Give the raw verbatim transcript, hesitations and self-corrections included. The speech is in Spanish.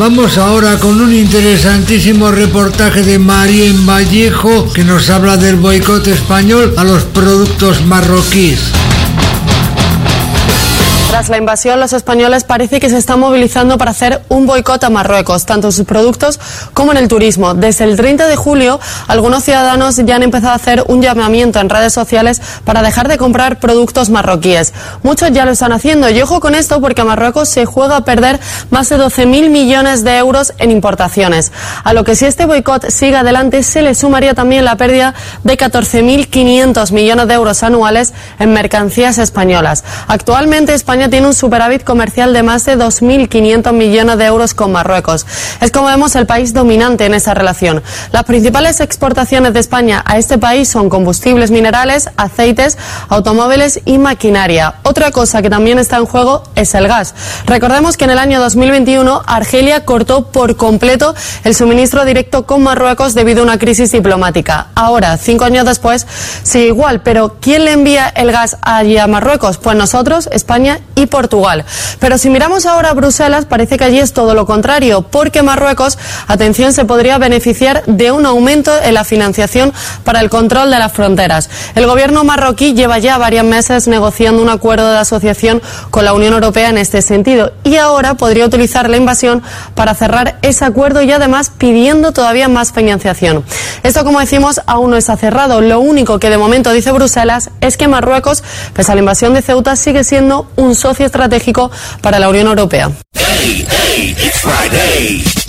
Vamos ahora con un interesantísimo reportaje de Marien Vallejo que nos habla del boicot español a los productos marroquíes. Tras la invasión, los españoles parece que se están movilizando para hacer un boicot a Marruecos, tanto en sus productos como en el turismo. Desde el treinta de julio, algunos ciudadanos ya han empezado a hacer un llamamiento en redes sociales para dejar de comprar productos marroquíes. Muchos ya lo están haciendo, y ojo con esto porque Marruecos se juega a perder más de doce mil millones de euros en importaciones. A lo que, si este boicot sigue adelante, se le sumaría también la pérdida de catorce mil quinientos millones de euros anuales en mercancías españolas. Actualmente España tiene un superávit comercial de más de dos mil quinientos millones de euros con Marruecos. Es, como vemos, el país dominante en esa relación. Las principales exportaciones de España a este país son combustibles minerales, aceites, automóviles y maquinaria. Otra cosa que también está en juego es el gas. Recordemos que en el año dos mil veintiuno Argelia cortó por completo el suministro directo con Marruecos debido a una crisis diplomática. Ahora, cinco años después, sigue igual, pero ¿quién le envía el gas allí a Marruecos? Pues nosotros, España y Portugal. Pero si miramos ahora a Bruselas, parece que allí es todo lo contrario, porque Marruecos, atención, se podría beneficiar de un aumento en la financiación para el control de las fronteras. El gobierno marroquí lleva ya varios meses negociando un acuerdo de asociación con la Unión Europea en este sentido, y ahora podría utilizar la invasión para cerrar ese acuerdo, y además pidiendo todavía más financiación. Esto, como decimos, aún no está cerrado. Lo único que de momento dice Bruselas es que Marruecos, pese a la invasión de Ceuta, sigue siendo un socio estratégico para la Unión Europea. Hey, hey, it's Friday.